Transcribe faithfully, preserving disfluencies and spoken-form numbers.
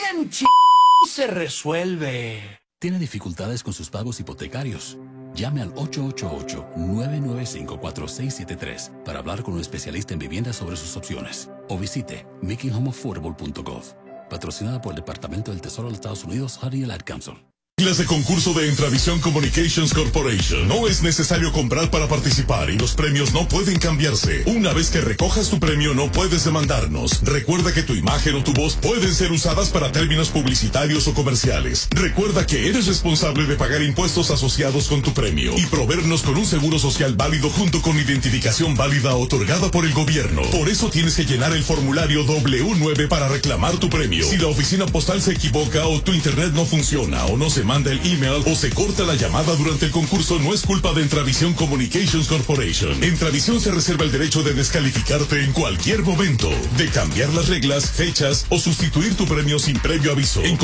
en ch... se resuelve. ¿Tiene dificultades con sus pagos hipotecarios? Llame al ocho ocho ocho, nueve nueve cinco, cuatro seis siete tres para hablar con un especialista en vivienda sobre sus opciones. O visite making home affordable punto gov. Patrocinada por el Departamento del Tesoro de los Estados Unidos, Honey and Ad Council. Clase concurso de Entravisión Communications Corporation. No es necesario comprar para participar y los premios no pueden cambiarse. Una vez que recojas tu premio no puedes demandarnos. Recuerda que tu imagen o tu voz pueden ser usadas para términos publicitarios o comerciales. Recuerda que eres responsable de pagar impuestos asociados con tu premio y proveernos con un seguro social válido junto con identificación válida otorgada por el gobierno. Por eso tienes que llenar el formulario doble u nueve para reclamar tu premio. Si la oficina postal se equivoca o tu internet no funciona o no se manda el email o se corta la llamada durante el concurso, no es culpa de Entravisión Communications Corporation. Entravisión se reserva el derecho de descalificarte en cualquier momento, de cambiar las reglas, fechas o sustituir tu premio sin previo aviso. En